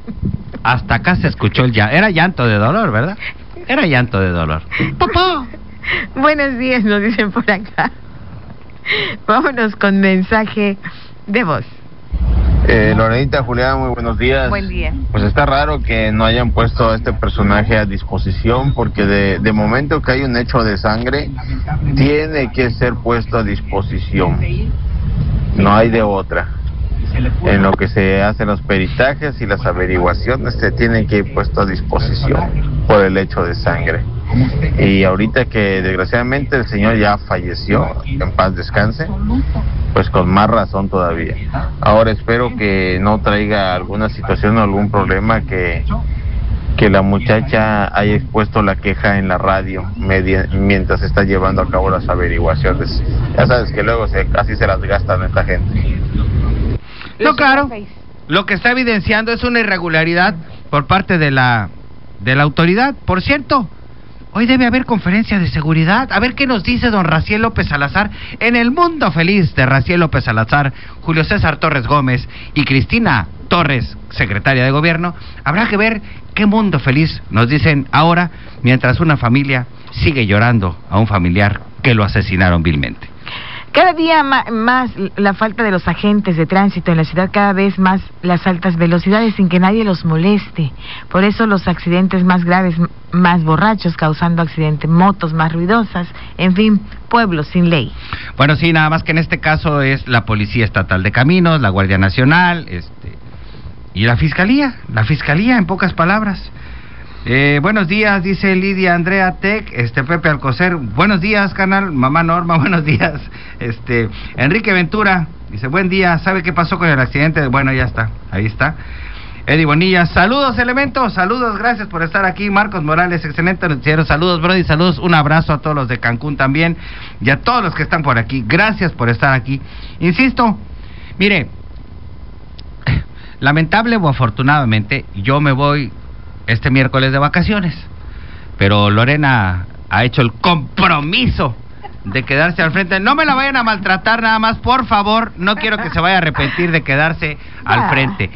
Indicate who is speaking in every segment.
Speaker 1: Hasta acá se escuchó el llanto. Era llanto de dolor, ¿verdad? Era llanto de dolor. ¡Papá!
Speaker 2: Buenos días, nos dicen por acá. Vámonos con mensaje de voz.
Speaker 3: Lorenita, Julián, muy buenos días.
Speaker 2: Buen día.
Speaker 3: Pues está raro que no hayan puesto a este personaje a disposición, porque de momento que hay un hecho de sangre, tiene que ser puesto a disposición. No hay de otra. En lo que se hacen los peritajes y las averiguaciones, se tiene que ir puesto a disposición por el hecho de sangre. Y ahorita que desgraciadamente el señor ya falleció, en paz descanse, pues con más razón todavía. Ahora espero que no traiga alguna situación o algún problema que la muchacha haya expuesto la queja en la radio mientras está llevando a cabo las averiguaciones. Ya sabes que luego así se las gastan esta gente.
Speaker 1: No, claro. Lo que está evidenciando es una irregularidad por parte de la autoridad. Por cierto, hoy debe haber conferencia de seguridad. A ver qué nos dice don Raciel López Salazar en el mundo feliz de Raciel López Salazar, Julio César Torres Gómez y Cristina Torres, secretaria de gobierno. Habrá que ver qué mundo feliz nos dicen ahora, mientras una familia sigue llorando a un familiar que lo asesinaron vilmente.
Speaker 2: Cada día más la falta de los agentes de tránsito en la ciudad, cada vez más las altas velocidades sin que nadie los moleste. Por eso los accidentes más graves, más borrachos, causando accidentes, motos más ruidosas, en fin, pueblos sin ley.
Speaker 1: Bueno, sí, nada más que en este caso es la Policía Estatal de Caminos, la Guardia Nacional, y la Fiscalía en pocas palabras. Buenos días, dice Lidia Andrea Tec, Pepe Alcocer, buenos días, canal, mamá Norma, buenos días, Enrique Ventura, dice, buen día, ¿sabe qué pasó con el accidente? Bueno, ya está, ahí está. Eddie Bonilla, saludos elementos, saludos, gracias por estar aquí. Marcos Morales, excelente noticiero, saludos Brody, saludos, un abrazo a todos los de Cancún también, y a todos los que están por aquí, gracias por estar aquí. Insisto, mire, lamentable o afortunadamente, yo me voy este miércoles de vacaciones, pero Lorena ha hecho el compromiso de quedarse al frente. No me la vayan a maltratar nada más, por favor, no quiero que se vaya a arrepentir de quedarse al frente.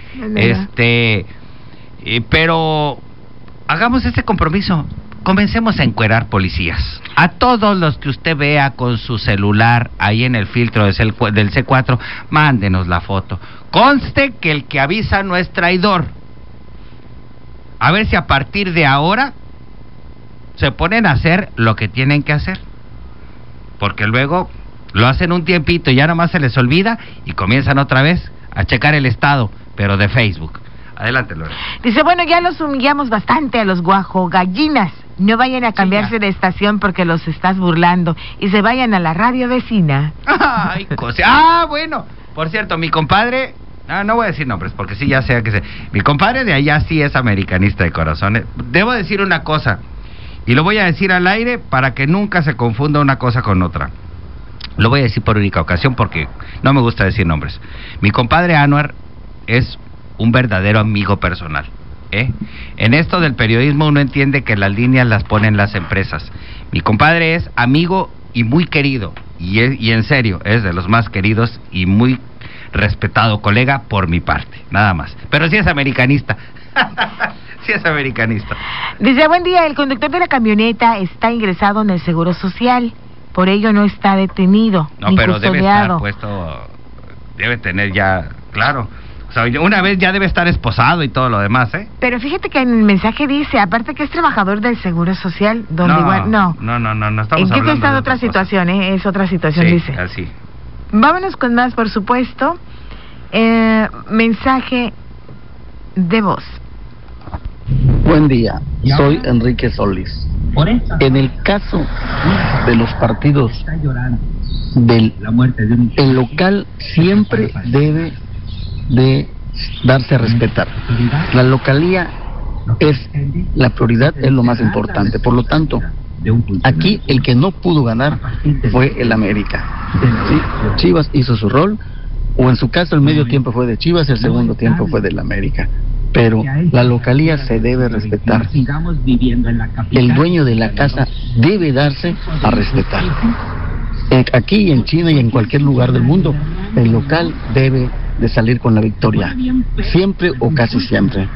Speaker 1: Pero hagamos este compromiso, comencemos a encuerar policías. A todos los que usted vea con su celular ahí en el filtro del C4, mándenos la foto. Conste que el que avisa no es traidor. A ver si a partir de ahora se ponen a hacer lo que tienen que hacer. Porque luego lo hacen un tiempito y ya nomás se les olvida y comienzan otra vez a checar el estado, pero de Facebook. Adelante, Lorena.
Speaker 2: Dice, bueno, ya los humillamos bastante a los guajogallinas. No vayan a cambiarse de estación porque los estás burlando. Y se vayan a la radio vecina.
Speaker 1: Ay, cosa. Bueno. Por cierto, mi compadre... No voy a decir nombres, porque sí, ya sé que sé. Mi compadre de allá sí es americanista de corazón. Debo decir una cosa, y lo voy a decir al aire para que nunca se confunda una cosa con otra. Lo voy a decir por única ocasión porque no me gusta decir nombres. Mi compadre Anuar es un verdadero amigo personal. En esto del periodismo uno entiende que las líneas las ponen las empresas. Mi compadre es amigo y muy querido, y en serio, es de los más queridos y muy respetado colega por mi parte, nada más. Pero sí es americanista. Sí es americanista.
Speaker 2: Dice, buen día, el conductor de la camioneta está ingresado en el Seguro Social, por ello no está detenido.
Speaker 1: No, pero custodiado. Debe estar puesto, debe tener ya, claro. O sea, una vez ya debe estar esposado y todo lo demás,
Speaker 2: Pero fíjate que en el mensaje dice, aparte que es trabajador del Seguro Social, donde
Speaker 1: no,
Speaker 2: igual, no
Speaker 1: estamos
Speaker 2: ¿en qué está otra situación, Es otra situación,
Speaker 1: sí,
Speaker 2: dice.
Speaker 1: Así.
Speaker 2: Vámonos con más, por supuesto. Mensaje de voz.
Speaker 4: Buen día, soy Enrique Solís. En el caso de los partidos el local siempre debe de darse a respetar. La localía es la prioridad, es lo más importante. Por lo tanto, aquí el que no pudo ganar fue el América. ¿Sí? Chivas hizo su rol, o en su caso el medio tiempo fue de Chivas, el segundo tiempo fue del América. Pero la localía se debe respetar. El dueño de la casa debe darse a respetar. Aquí en China y en cualquier lugar del mundo, el local debe de salir con la victoria, siempre o casi siempre.